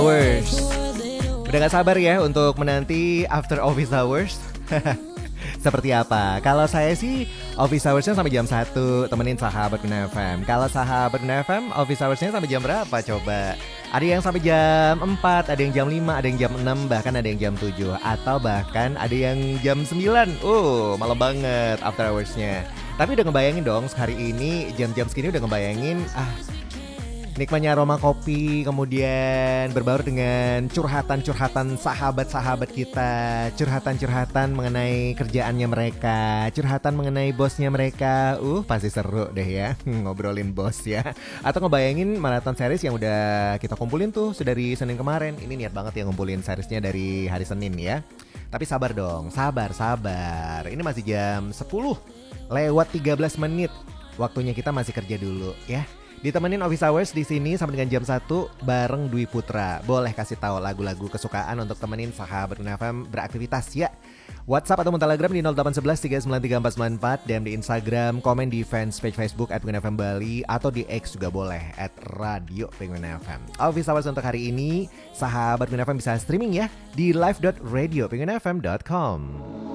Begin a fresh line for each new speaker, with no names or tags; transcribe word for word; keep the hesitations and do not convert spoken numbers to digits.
Hours. Udah gak sabar ya untuk menanti after office hours. Seperti apa? Kalau saya sih office hoursnya sampai jam satu, temenin sahabat Bina F M. Kalau sahabat Bina F M office hoursnya sampai jam berapa coba? Ada yang sampai jam empat, ada yang jam lima, ada yang jam enam, bahkan ada yang jam tujuh, atau bahkan ada yang jam sembilan. Uh, malam banget after hoursnya. Tapi udah ngebayangin dong hari ini jam-jam segini udah ngebayangin ah nikmatnya aroma kopi, kemudian berbaur dengan curhatan-curhatan sahabat-sahabat kita, curhatan-curhatan mengenai kerjaannya mereka, curhatan mengenai bosnya mereka. Uh, pasti seru deh ya ngobrolin bos ya. Atau ngebayangin maraton series yang udah kita kumpulin tuh dari Senin kemarin. Ini niat banget ya ngumpulin seriesnya dari hari Senin ya. Tapi sabar dong, sabar, sabar. Ini masih jam sepuluh lewat tiga belas menit. Waktunya kita masih kerja dulu ya. Ditemenin office hours di sini sampai dengan jam satu bareng Dwi Putra. Boleh kasih tahu lagu-lagu kesukaan untuk temenin sahabat Bina F M beraktivitas ya. WhatsApp atau Telegram di nol delapan satu satu tiga sembilan tiga empat sembilan empat, dan di Instagram komen di fans page Facebook at Penguin F M Bali, atau di X juga boleh at Radio Penguin F M. Office hours untuk hari ini sahabat Penguin F M bisa streaming ya di live dot radio penguin f m dot com.